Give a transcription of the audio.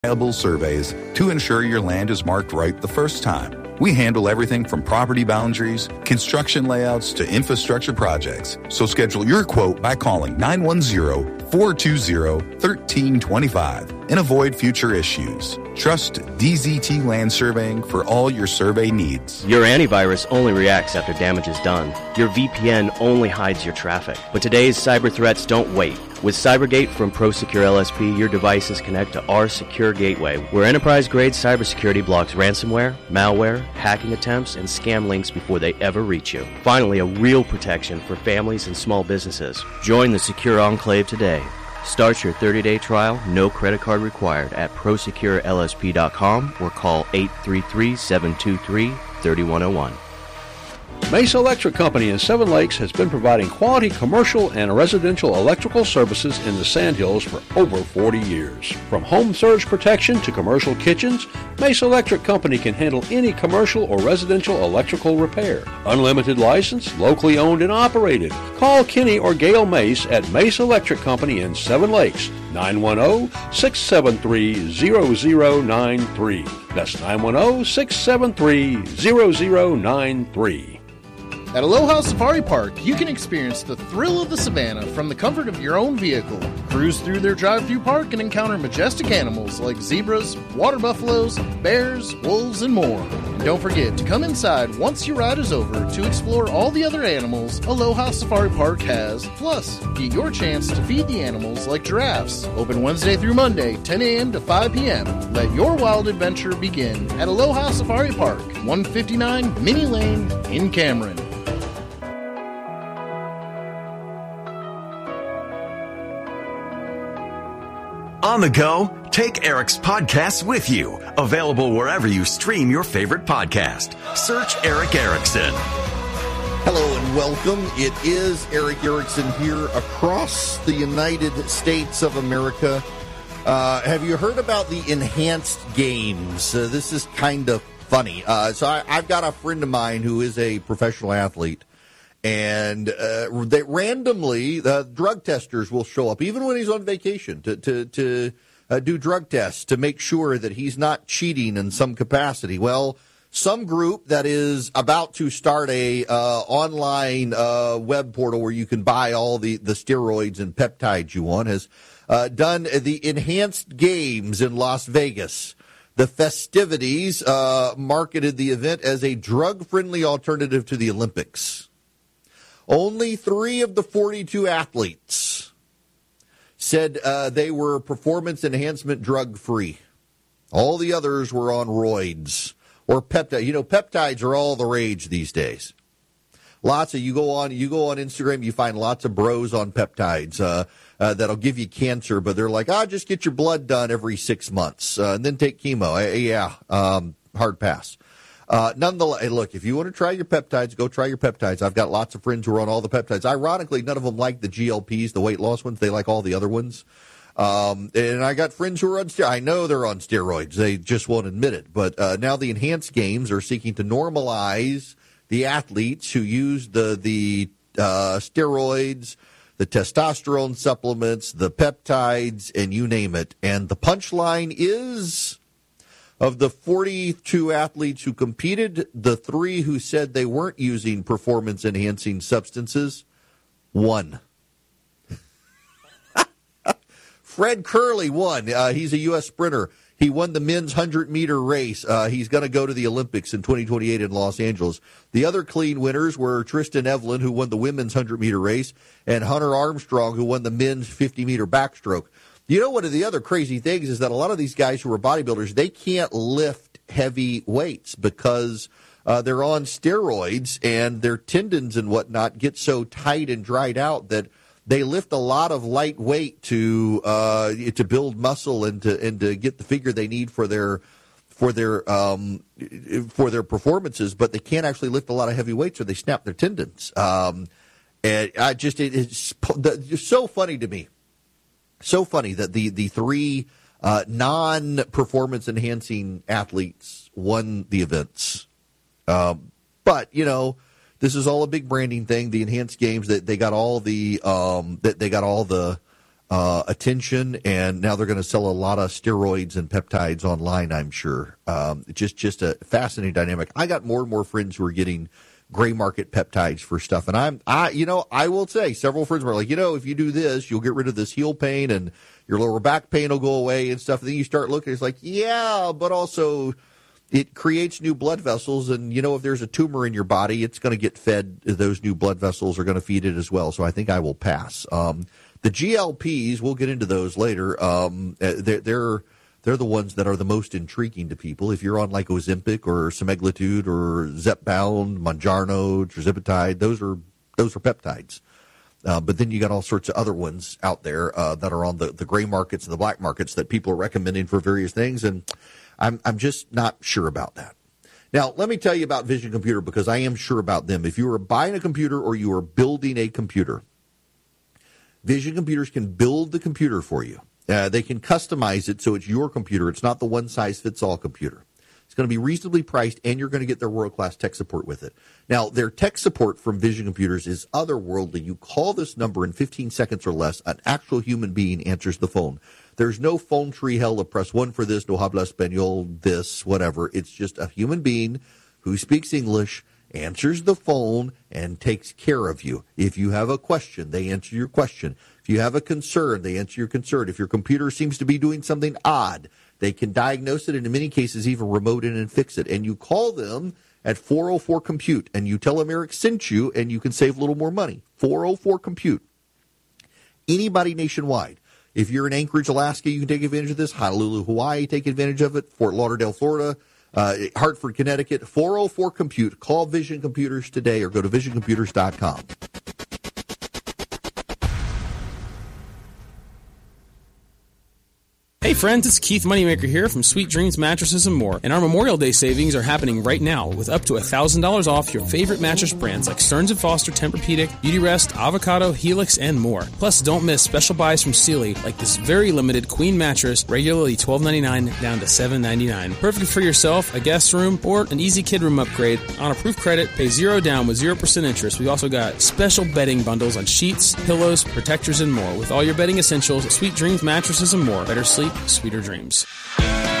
reliable surveys to ensure your land is marked right the first time. We handle everything from property boundaries, construction layouts, to infrastructure projects. So schedule your quote by calling 910-420-1325 and avoid future issues. Trust DZT Land Surveying for all your survey needs. Your antivirus only reacts after damage is done. Your VPN only hides your traffic. But today's cyber threats don't wait. With CyberGate from ProSecure LSP, your devices connect to our secure gateway, where enterprise-grade cybersecurity blocks ransomware, malware, hacking attempts, and scam links before they ever reach you. Finally, a real protection for families and small businesses. Join the Secure Enclave today. Start your 30-day trial, no credit card required, at ProSecureLSP.com or call 833-723-3101. Mesa Electric Company in Seven Lakes has been providing quality commercial and residential electrical services in the Sandhills for over 40 years. From home surge protection to commercial kitchens, Mesa Electric Company can handle any commercial or residential electrical repair. Unlimited license, locally owned and operated. Call Kenny or Gail Mace at Mesa Electric Company in Seven Lakes, 910-673-0093. That's 910-673-0093. At Aloha Safari Park, you can experience the thrill of the savannah from the comfort of your own vehicle. Cruise through their drive-through park and encounter majestic animals like zebras, water buffaloes, bears, wolves, and more. And don't forget to come inside once your ride is over to explore all the other animals Aloha Safari Park has. Plus, get your chance to feed the animals like giraffes. Open Wednesday through Monday, 10 a.m. to 5 p.m. Let your wild adventure begin at Aloha Safari Park, 159 Minnie Lane in Cameron. On the go, take Eric's podcast with you. Available wherever you stream your favorite podcast. Search Eric Erickson. Hello and welcome. It is Eric Erickson here across the United States of America. Have you heard about the enhanced games? This is kind of funny. I've got a friend of mine who is a professional athlete. And they randomly, drug testers will show up, even when he's on vacation, to do drug tests to make sure that he's not cheating in some capacity. Well, some group that is about to start a online web portal where you can buy all the steroids and peptides you want has done the enhanced games in Las Vegas. The festivities marketed the event as a drug-friendly alternative to the Olympics. Only 3 of the 42 athletes said they were performance enhancement drug free. All the others were on roids or peptides. You know, peptides are all the rage these days. Lots of you go on Instagram, you find lots of bros on peptides that'll give you cancer, but they're like, just get your blood done every 6 months and then take chemo. Hard pass. Nonetheless, look, if you want to try your peptides, go try your peptides. I've got lots of friends who are on all the peptides. Ironically, none of them like the GLPs, the weight loss ones. They like all the other ones. And I got friends who are on steroids. I know they're on steroids. They just won't admit it. But now the enhanced games are seeking to normalize the athletes who use the steroids, the testosterone supplements, the peptides, and you name it. And the punchline is, of the 42 athletes who competed, the 3 who said they weren't using performance-enhancing substances, 1. Fred Curley won. He's a U.S. sprinter. He won the men's 100-meter race. He's going to go to the Olympics in 2028 in Los Angeles. The other clean winners were Tristan Evelyn, who won the women's 100-meter race, and Hunter Armstrong, who won the men's 50-meter backstroke. You know, one of the other crazy things is that a lot of these guys who are bodybuilders, they can't lift heavy weights because they're on steroids and their tendons and whatnot get so tight and dried out that they lift a lot of light weight to build muscle and to get the figure they need for their performances, but they can't actually lift a lot of heavy weights or they snap their tendons. And it's so funny to me. So funny that the 3 non-performance enhancing athletes won the events. But, you know, this is all a big branding thing. The enhanced games, that they got all the attention, and now they're going to sell a lot of steroids and peptides online, I'm sure. Just a fascinating dynamic. I got more and more friends who are getting gray market peptides for stuff, and I will say several friends were like, if you do this, you'll get rid of this heel pain and your lower back pain will go away and stuff. And then you start looking, it's like, yeah, but also it creates new blood vessels, and if there's a tumor in your body, it's going to get fed. Those new blood vessels are going to feed it as well. So I think I will pass. The GLPs, we'll get into those later. They're the ones that are the most intriguing to people. If you're on like Ozempic or semaglutide or Zepbound, Mounjaro, tirzepatide, those are peptides. But then you got all sorts of other ones out there that are on the gray markets and the black markets that people are recommending for various things, and I'm just not sure about that. Now, let me tell you about Vision Computer, because I am sure about them. If you are buying a computer or you are building a computer, Vision Computers can build the computer for you. They can customize it so it's your computer. It's not the one-size-fits-all computer. It's going to be reasonably priced, and you're going to get their world-class tech support with it. Now, their tech support from Vision Computers is otherworldly. You call this number in 15 seconds or less, an actual human being answers the phone. There's no phone tree hell to press one for this, no habla español, this, whatever. It's just a human being who speaks English, answers the phone, and takes care of you. If you have a question, they answer your question. If you have a concern, they answer your concern. If your computer seems to be doing something odd, they can diagnose it, and in many cases even remote in and fix it. And you call them at 404-COMPUTE, and you tell them Eric sent you, and you can save a little more money. 404-COMPUTE. Anybody nationwide. If you're in Anchorage, Alaska, you can take advantage of this. Honolulu, Hawaii, take advantage of it. Fort Lauderdale, Florida. Hartford, Connecticut, 404-COMPUTE. Call Vision Computers today or go to visioncomputers.com. Hey friends, it's Keith Moneymaker here from Sweet Dreams Mattresses and More, and our Memorial Day savings are happening right now with up to $1,000 off your favorite mattress brands like Stearns & Foster, Tempur-Pedic, Beautyrest, Avocado, Helix, and more. Plus, don't miss special buys from Sealy like this very limited queen mattress, regularly $12.99 down to $7.99. Perfect for yourself, a guest room, or an easy kid room upgrade. On approved credit, pay $0 down with 0% interest. We've also got special bedding bundles on sheets, pillows, protectors, and more. With all your bedding essentials, Sweet Dreams Mattresses and More. Better sleep, sweeter dreams.